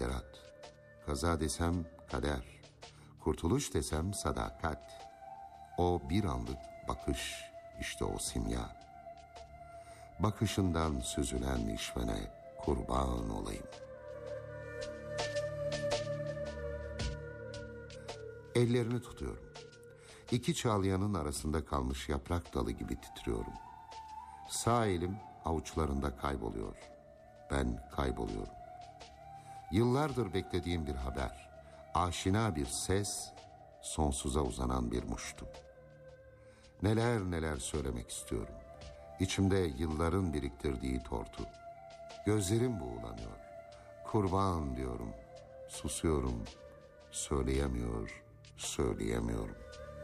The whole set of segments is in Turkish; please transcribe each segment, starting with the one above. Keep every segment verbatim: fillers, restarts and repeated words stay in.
mukadderat. Kaza desem kader. Kurtuluş desem sadakat. O bir anlık bakış, işte o simya. Bakışından süzülen işvene kurban olayım. Ellerini tutuyorum. İki çağlayanın arasında kalmış yaprak dalı gibi titriyorum. Sağ elim avuçlarında kayboluyor. Ben kayboluyorum. Yıllardır beklediğim bir haber, aşina bir ses, sonsuza uzanan bir muştu. Neler neler söylemek istiyorum. İçimde yılların biriktirdiği tortu. Gözlerim buğulanıyor. Kurban diyorum. Susuyorum. Söyleyemiyor, söyleyemiyorum.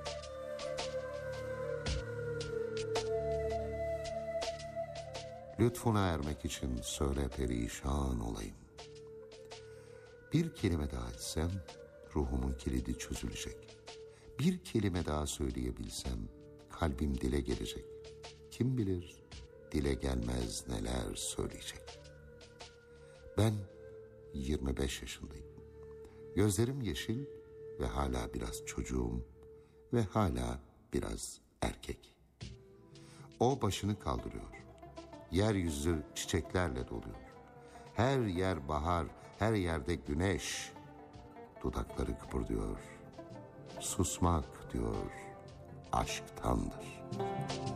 Lütfuna ermek için söyle perişan olayım. Bir kelime daha etsem ruhumun kilidi çözülecek. Bir kelime daha söyleyebilsem kalbim dile gelecek. Kim bilir dile gelmez neler söyleyecek. Ben yirmi beş yaşındayım. Gözlerim yeşil ve hala biraz çocuğum ve hala biraz erkek. O başını kaldırıyor. Yeryüzü çiçeklerle doluyor. Her yer bahar, her yerde güneş. Dudakları kıpırdıyor. Susmak diyor, aşktandır.